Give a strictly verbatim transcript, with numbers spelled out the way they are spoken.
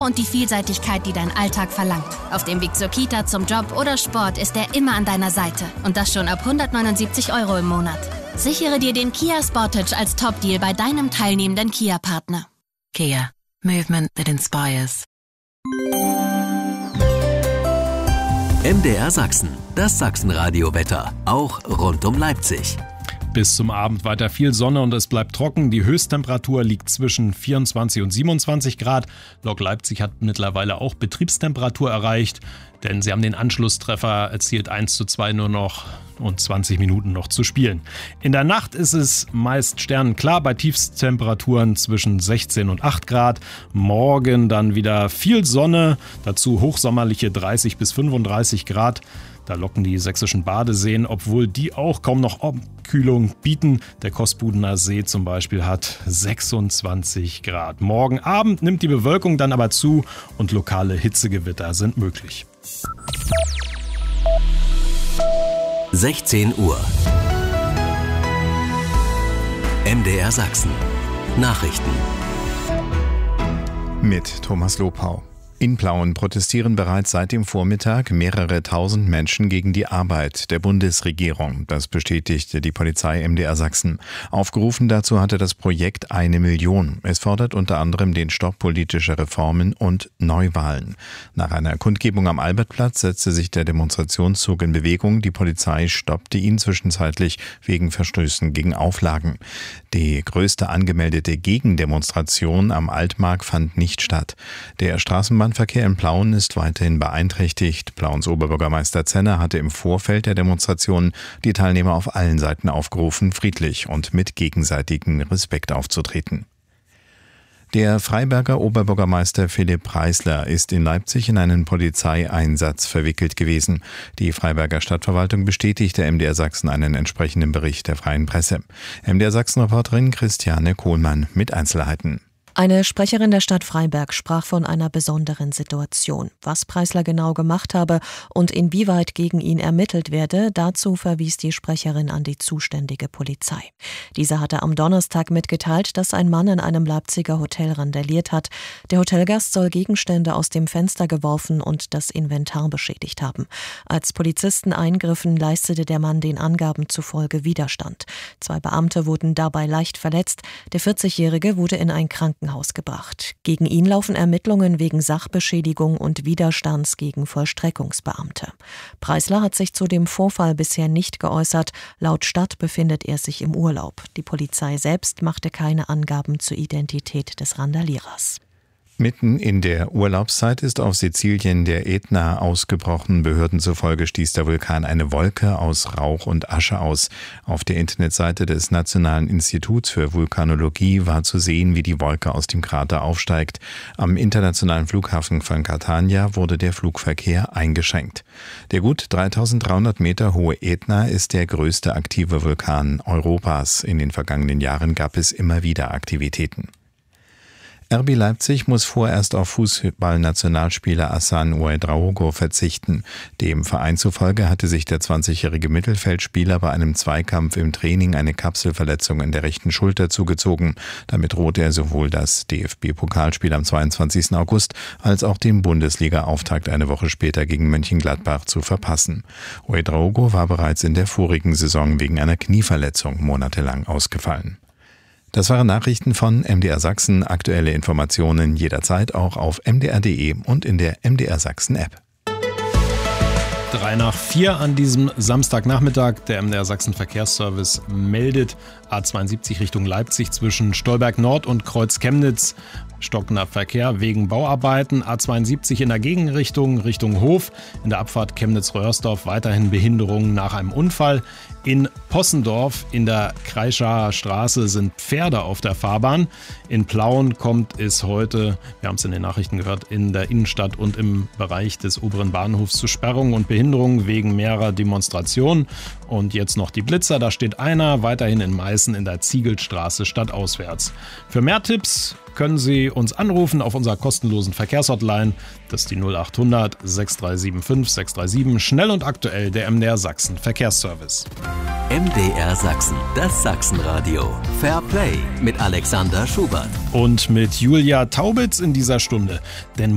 und die Vielseitigkeit, die dein Alltag verlangt. Auf dem Weg zur Kita, zum Job oder Sport ist er immer an deiner Seite. Und das schon ab hundertneunundsiebzig Euro im Monat. Sichere dir den Kia Sportage als Top-Deal bei deinem teilnehmenden Kia-Partner. Kia. Movement that inspires. M D R Sachsen. Das Sachsenradio-Wetter. Auch rund um Leipzig. Bis zum Abend weiter viel Sonne und es bleibt trocken. Die Höchsttemperatur liegt zwischen vierundzwanzig und siebenundzwanzig Grad. Lok Leipzig hat mittlerweile auch Betriebstemperatur erreicht, denn sie haben den Anschlusstreffer erzielt, eins zu zwei nur noch und zwanzig Minuten noch zu spielen. In der Nacht ist es meist sternenklar bei Tiefsttemperaturen zwischen sechzehn und acht Grad. Morgen dann wieder viel Sonne, dazu hochsommerliche dreißig bis fünfunddreißig Grad. Da locken die sächsischen Badeseen, obwohl die auch kaum noch Abkühlung bieten. Der Kosbudener See zum Beispiel hat sechsundzwanzig Grad. Morgen Abend nimmt die Bewölkung dann aber zu und lokale Hitzegewitter sind möglich. sechzehn Uhr. M D R Sachsen. Nachrichten. Mit Thomas Lopau. In Plauen protestieren bereits seit dem Vormittag mehrere tausend Menschen gegen die Arbeit der Bundesregierung. Das bestätigte die Polizei M D R Sachsen. Aufgerufen dazu hatte das Projekt Eine Million. Es fordert unter anderem den Stopp politischer Reformen und Neuwahlen. Nach einer Kundgebung am Albertplatz setzte sich der Demonstrationszug in Bewegung. Die Polizei stoppte ihn zwischenzeitlich wegen Verstößen gegen Auflagen. Die größte angemeldete Gegendemonstration am Altmark fand nicht statt. Der Straßenbahn Verkehr in Plauen ist weiterhin beeinträchtigt. Plauens Oberbürgermeister Zenner hatte im Vorfeld der Demonstration die Teilnehmer auf allen Seiten aufgerufen, friedlich und mit gegenseitigem Respekt aufzutreten. Der Freiberger Oberbürgermeister Philipp Preisler ist in Leipzig in einen Polizeieinsatz verwickelt gewesen. Die Freiberger Stadtverwaltung bestätigte M D R Sachsen einen entsprechenden Bericht der Freien Presse. M D R Sachsen-Reporterin Christiane Kohlmann mit Einzelheiten. Eine Sprecherin der Stadt Freiberg sprach von einer besonderen Situation. Was Preisler genau gemacht habe und inwieweit gegen ihn ermittelt werde, dazu verwies die Sprecherin an die zuständige Polizei. Diese hatte am Donnerstag mitgeteilt, dass ein Mann in einem Leipziger Hotel randaliert hat. Der Hotelgast soll Gegenstände aus dem Fenster geworfen und das Inventar beschädigt haben. Als Polizisten eingriffen, leistete der Mann den Angaben zufolge Widerstand. Zwei Beamte wurden dabei leicht verletzt. Der vierzigjährige wurde in ein Krankenhaus gebracht. Gegen ihn laufen Ermittlungen wegen Sachbeschädigung und Widerstands gegen Vollstreckungsbeamte. Preisler hat sich zu dem Vorfall bisher nicht geäußert. Laut Stadt befindet er sich im Urlaub. Die Polizei selbst machte keine Angaben zur Identität des Randalierers. Mitten in der Urlaubszeit ist auf Sizilien der Ätna ausgebrochen. Behörden zufolge stieß der Vulkan eine Wolke aus Rauch und Asche aus. Auf der Internetseite des Nationalen Instituts für Vulkanologie war zu sehen, wie die Wolke aus dem Krater aufsteigt. Am internationalen Flughafen von Catania wurde der Flugverkehr eingeschränkt. Der gut dreitausenddreihundert Meter hohe Ätna ist der größte aktive Vulkan Europas. In den vergangenen Jahren gab es immer wieder Aktivitäten. R B Leipzig muss vorerst auf Fußballnationalspieler Hassan Ouedraogo verzichten. Dem Verein zufolge hatte sich der zwanzigjährige Mittelfeldspieler bei einem Zweikampf im Training eine Kapselverletzung in der rechten Schulter zugezogen. Damit droht er sowohl das D F B-Pokalspiel am zweiundzwanzigsten August als auch den Bundesliga-Auftakt eine Woche später gegen Mönchengladbach zu verpassen. Ouedraogo war bereits in der vorigen Saison wegen einer Knieverletzung monatelang ausgefallen. Das waren Nachrichten von M D R Sachsen. Aktuelle Informationen jederzeit auch auf m d r punkt d e und in der M D R Sachsen App. Drei nach vier an diesem Samstagnachmittag. Der M D R Sachsen Verkehrsservice meldet A zweiundsiebzig Richtung Leipzig zwischen Stolberg Nord und Kreuz Chemnitz. Stockender Verkehr wegen Bauarbeiten. A zweiundsiebzig in der Gegenrichtung Richtung Hof. In der Abfahrt Chemnitz-Röhrsdorf weiterhin Behinderungen nach einem Unfall. In Possendorf in der Kreischaer Straße sind Pferde auf der Fahrbahn. In Plauen kommt es heute, wir haben es in den Nachrichten gehört, in der Innenstadt und im Bereich des oberen Bahnhofs zu Sperrungen und Behinderungen wegen mehrerer Demonstrationen. Und jetzt noch die Blitzer, da steht einer, weiterhin in Meißen in der Ziegelstraße stadtauswärts. Für mehr Tipps können Sie uns anrufen auf unserer kostenlosen Verkehrshotline. Das ist die null achthundert sechs drei sieben fünf sechs drei sieben. Schnell und aktuell der M D R Sachsen Verkehrsservice. M D R Sachsen, das Sachsenradio. Fair Play mit Alexander Schubert. Und mit Julia Taubitz in dieser Stunde. Denn